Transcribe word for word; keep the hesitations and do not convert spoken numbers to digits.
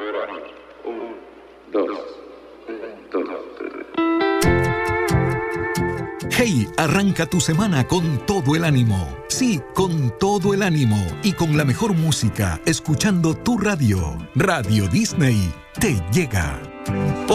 Un, dos, dos, tres. Hey, arranca tu semana con todo el ánimo. Sí, con todo el ánimo y con la mejor música, escuchando tu radio. Radio Disney te llega.